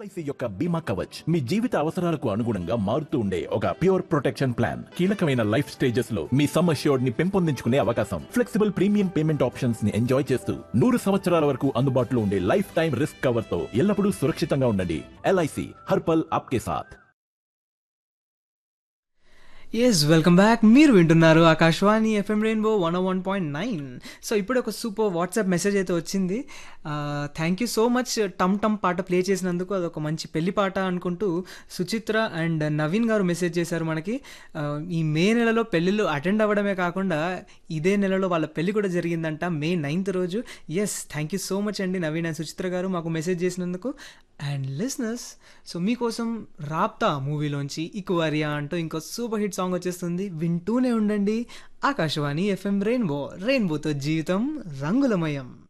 LIC యొక్క బీమా కవచ్ మీ జీవిత అవసరాలకు అనుగుణంగా మారుతూ ఉండే ఒక ప్యూర్ ప్రొటెక్షన్ ప్లాన్. కీలకమైన లైఫ్ స్టేజెస్ లో మీ సమ్ అష్యూర్డ్ ని పెంపొందించుకునే అవకాశం, ఫ్లెక్సిబుల్ ప్రీమియం పేమెంట్ ఆప్షన్స్ ని ఎంజాయ్ చేస్తూ 100 సంవత్సరాల వరకు అందుబాటులో ఉండే లైఫ్ టైం రిస్క్ కవర్ తో ఎల్లప్పుడూ సురక్షితంగా ఉండండి. ఎల్ఐసి హర్పల్ ఆప్కే సాథ్. Yes welcome back. మీరు వింటున్నారు ఆకాశవాణి ఎఫ్ఎం రెయిన్బో 101.9. సో ఇప్పుడు ఒక సూపర్ వాట్సాప్ మెసేజ్ అయితే వచ్చింది. థ్యాంక్ యూ సో మచ్ టమ్ టమ్ పాట ప్లే చేసినందుకు. అదొక మంచి పెళ్లి పాట అనుకుంటూ సుచిత్ర అండ్ నవీన్ గారు మెసేజ్ చేశారు మనకి. ఈ మే నెలలో పెళ్ళిళ్ళు అటెండ్ అవ్వడమే కాకుండా ఇదే నెలలో వాళ్ళ పెళ్లి కూడా జరిగిందంట, మే 9th రోజు. Yes, thank you so much అండి నవీన్ అండ్ సుచిత్ర గారు మాకు మెసేజ్ చేసినందుకు. అండ్ లిసనర్స్, సో మీకోసం రాప్తా మూవీలోంచి ఇకువరియా అంటూ ఇంకో సూపర్ హిట్ సాంగ్ వచ్చేస్తుంది. వింటూనే ఉండండి ఆకాశవాణి ఎఫ్ఎం రెయిన్బో, రెయిన్బోతో జీవితం రంగులమయం.